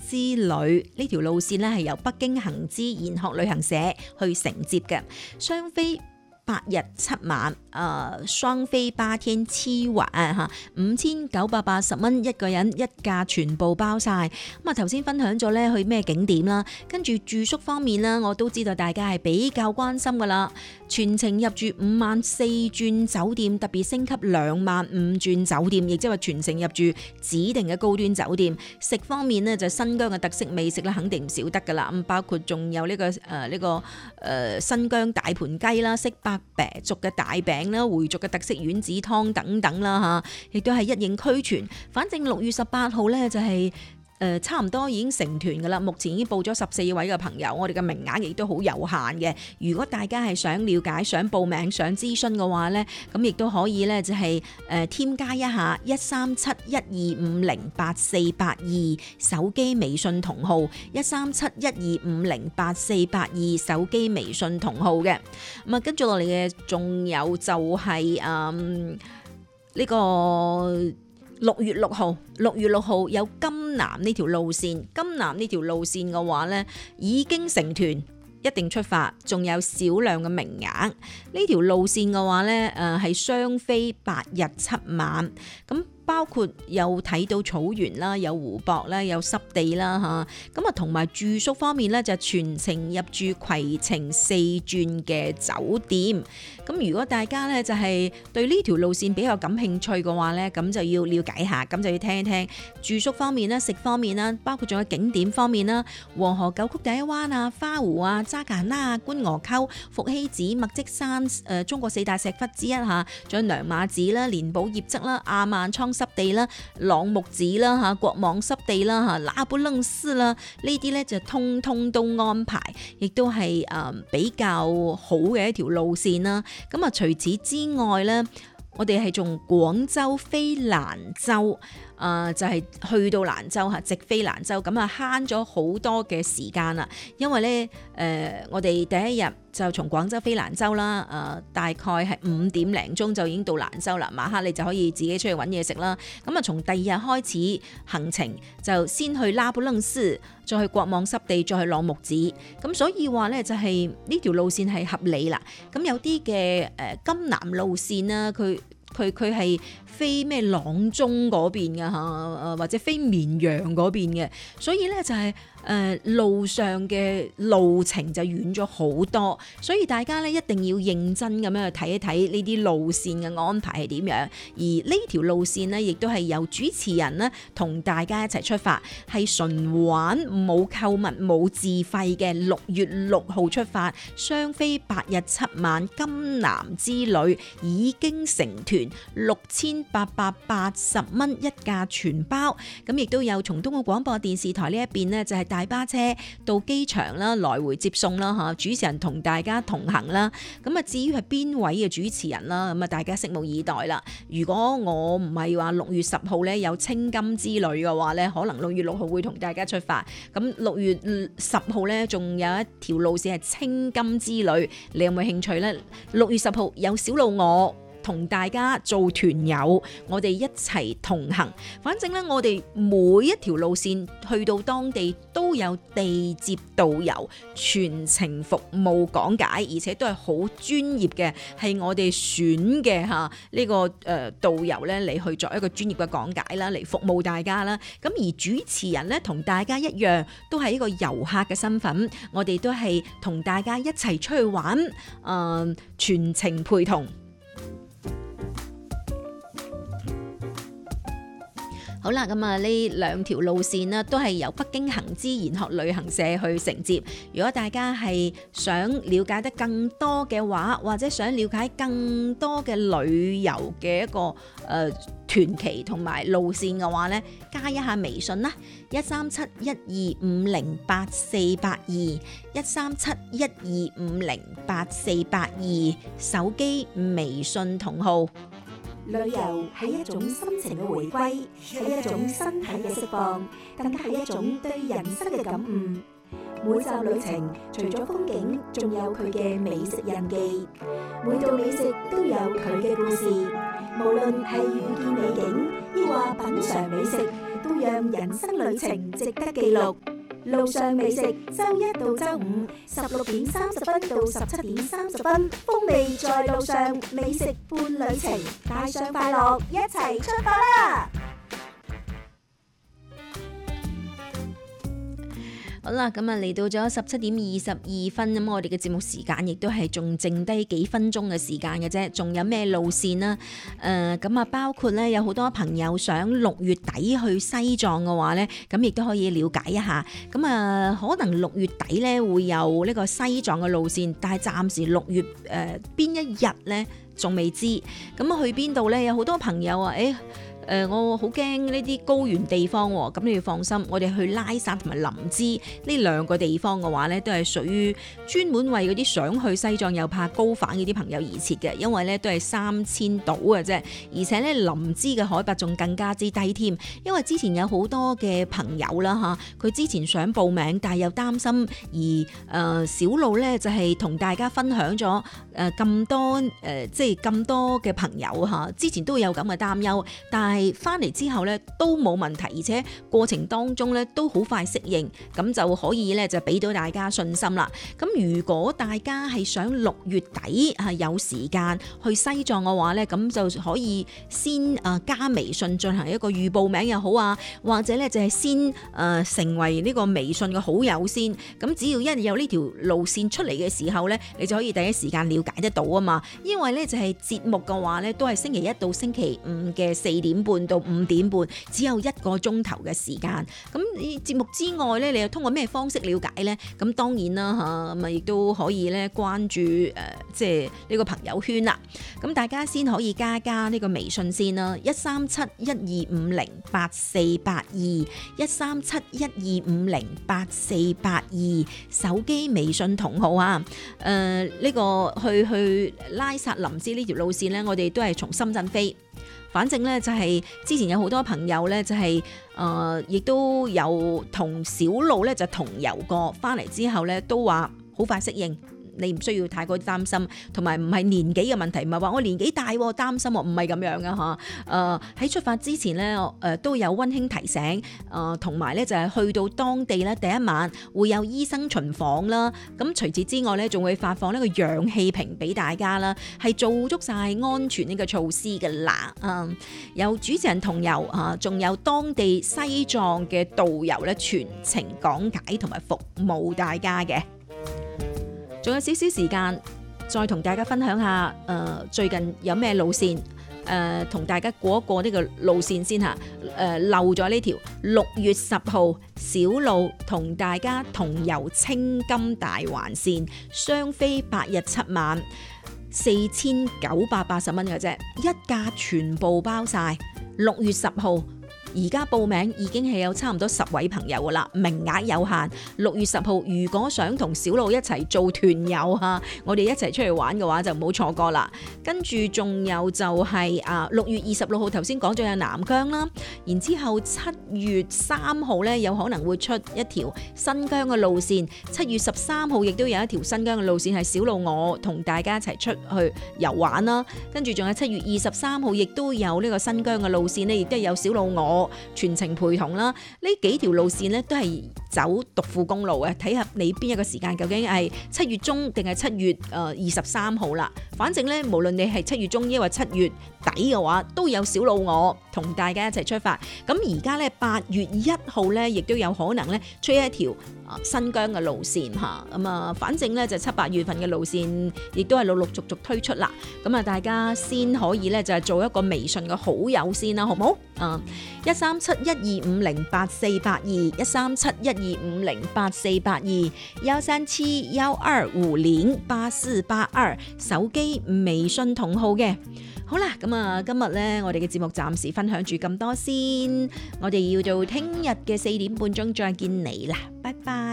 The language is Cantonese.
之旅呢條路線咧係由北京行知研學旅行社去承接嘅，雙飛8日7晚，雙飛8天7晚嚇，5980蚊一個人一架，全部包晒。咁啊頭先分享咗咧去咩景點啦，跟住住宿方面啦，我都知道大家係比較關心噶啦。全程入住5晚4轉酒店，特別升級2晚5轉酒店，亦即係話全程入住指定嘅高端酒店。食方面呢，就新疆嘅特色美食啦，肯定唔少得噶啦。咁包括仲有呢個新疆大盤雞啦，色伯陂族嘅大餅啦，回族嘅特色丸子湯等等啦嚇，亦都係一應俱全。反正6月18號咧就係差唔多已經成團㗎啦，目前已經報咗14位嘅朋友，我哋嘅名額亦都好有限嘅。如果大家係想了解、想報名、想諮詢嘅話咧，咁亦都可以咧就係添加一下13712508482手機微信同號13712508482手機微信同號嘅。咁啊，跟住落嚟嘅仲有就係呢個6月6號有金南呢條路線，金南呢條路線嘅話咧已經成團，一定出發，仲有少量嘅名額。呢條路線嘅話咧，係雙飛8日7晚，咁包括有睇到草原啦，有湖泊啦，有濕地啦嚇，咁啊同埋住宿方面咧就全程入住攜程4轉嘅酒店。咁如果大家咧就係對呢條路線比較感興趣嘅話咧，咁就要了解下，咁就要聽一聽住宿方面啦、食方面啦，包括仲有景點方面啦，黃河九曲第一灣啊、花湖啊、扎尕啦、觀鵝溝、伏羲寺、麥積山，中國4大石窟之一嚇，仲有娘馬寺啦、蓮寶業則啦、亞萬倉濕地啦、朗木寺啦嚇、國網濕地啦嚇、拉卜楞斯啦，呢啲咧就通通都安排，亦都係比較好嘅一條路線啦。咁啊，除此之外咧，我哋係從廣州飛蘭州。就係去到蘭州嚇，直飛蘭州，咁啊慳咗好多嘅時間啦。因為咧我哋第一日就從廣州飛蘭州啦，大概係5點零鐘就已經到蘭州啦。晚黑你就可以自己出去揾嘢食啦。咁啊，從第二日開始行程就先去拉卜楞斯，再去國網濕地，再去朗木寺。咁所以話咧就係呢條路線係合理啦。咁有啲嘅金南路線啦，佢係飛咩朗中嗰邊嘅嚇，或者飛綿陽嗰邊嘅，所以咧就係路上嘅路程就遠咗好多，所以大家咧一定要認真咁樣去睇一睇呢啲路線嘅安排係點樣。而呢條路線呢，亦都係由主持人呢同大家一齊出發，係純玩冇購物冇自費嘅。6月6號出發，雙飛8日7晚金南之旅已經成團，6880蚊一架全包。咁亦都有從東澳廣播電視台呢一邊呢，就係大巴車到機場啦，來回接送啦嚇，主持人同大家同行啦。咁啊，至於係邊位嘅主持人啦，咁啊大家拭目以待啦。如果我唔係話6月10號咧有青金之旅嘅話咧，可能6月6號會同大家出發。咁6月10號咧仲有一條路線係青金之旅，你有冇興趣咧？6月10號有小路我同大家做團友，我哋一齊同行。反正咧，我哋每一條路線去到當地都有地接導遊全程服務講解，而且都係好專業嘅，係我哋選嘅嚇呢個導遊咧嚟去作一個專業嘅講解啦，嚟服務大家啦。咁而主持人咧同大家一樣，都係一個遊客嘅身份，我哋都係同大家一齊出去玩，全程陪同。好啦，咁啊呢兩條路線呢，都係由北京行知研學旅行社去承接。如果大家係想了解得更多嘅話，或者想了解更多嘅旅遊嘅一個團期同埋路線嘅話呢，加一下微信啦，13712508482，13712508482，手機微信同號。 旅遊係一種心情嘅回歸，係一種身體嘅釋放，更加係一種對人生嘅感悟。每集旅程除咗風景，仲有佢嘅美食印記。每道美食都有佢嘅故事。無論係遇見美景，抑或品嚐美食， 都讓人生旅程值得記錄。路上美食，周一到周五16:30到17:30，風味在路上，美食伴旅程，帶上快樂，一齊出發啦！ 好啦，咁啊嚟到咗17:22，咁我哋嘅節目時間亦都係仲剩低幾分鐘嘅時間嘅啫，仲有咩路線啦？咁啊包括咧有好多朋友想6月底去西藏嘅話咧，咁亦都可以了解一下。咁啊可能6月底咧會有呢個西藏嘅路線，但係暫時6月邊一日咧仲未知。咁啊去邊度咧？有好多朋友啊，我好驚呢啲高原地方喎，咁你要放心，我哋去拉薩同埋林芝呢兩個地方嘅話咧，都係屬於專門為嗰啲想去西藏又怕高反嗰啲朋友而設嘅，因為咧都係3000度嘅啫，而且咧林芝嘅海拔仲更加之低添，因為之前有好多嘅朋友啦嚇，佢之前想報名，但係又擔心，而小路咧就係同大家分享咗咁多即係咁多嘅朋友嚇，之前都有咁嘅擔憂，但係翻嚟之後咧都冇問題，而且過程當中咧都好快適應，咁就可以咧就俾到大家信心啦。咁如果大家係想6月底有時間去西藏嘅話咧，咁就可以先加微信進行一個預報名又好啊，或者咧就係先成為呢個微信嘅好友先。咁只要一有呢條路線出嚟嘅時候咧，你就可以第一時間了解得到啊嘛。因為咧就係節目嘅話咧，都係星期一到星期五嘅4點半到5點半，只有1個鐘頭嘅時間。咁節目之外咧，你又通過咩方式了解咧？咁當然啦嚇，咁啊亦都可以咧關注即係呢個朋友圈啦。咁大家先可以加呢個微信先啦，13712508482，13712508482，手機微信同號啊。呢個去拉薩林芝呢條路線咧，我哋都係從深圳飛。反正咧就係之前有好多朋友咧就係亦都有同小路咧就同遊過，翻嚟之後咧都話好快適應。你唔需要太過擔心，同埋唔係年紀嘅問題，唔係話我年紀大擔心喎，唔係咁樣嘅嚇。喺出發之前咧，都有溫馨提醒，同埋咧就係去到當地咧第一晚會有醫生巡訪啦。咁除此之外咧，仲會發放呢個氧氣瓶俾大家啦，係做足晒安全呢個措施嘅啦。有主持人同遊仲有當地西藏嘅導遊咧全程講解同埋服務大家嘅。仲有少少時間，再同大家分享下最近有咩路線，同大家過一過呢個路線先嚇。漏咗呢條6月10號小路同大家同遊青金大環線，雙飛8日7晚，4980蚊嘅啫，一價全部包晒。6月10號。而家報名已經係有差唔多10位朋友噶啦，名額有限。6月10號如果想同小路一齊做團友我哋一齊出去玩嘅話就唔好錯過啦。跟住仲有就係6月26號頭先講咗有南疆啦，然之後7月3號咧有可能會出一條新疆嘅路線，7月13號亦都有一條新疆嘅路線係小路我同大家一齊出去遊玩啦。跟住仲有7月23號亦都有呢個新疆嘅路線咧，亦都有小路我全程陪同啦。呢幾條路線咧都係走獨庫公路嘅，睇下你邊一個時間究竟係7月中定係7月23號啦。反正咧無論你係7月中抑或7月底嘅話，都有小路我同大家一齊出發。咁而家咧8月1號咧，亦都有可能咧出一條新疆嘅路線嚇。咁啊，反正咧就7、8月份嘅路線，亦都係陸陸續續推出啦。咁啊，大家先可以咧就係做一個微信嘅好友先啦，好唔好？13712508482，13712508482，13712520482，手機微信同號嘅。好啦，咁啊，今日咧我哋嘅節目暫時分享住咁多先，我哋要到聽日嘅4點半鐘再見你啦，拜拜。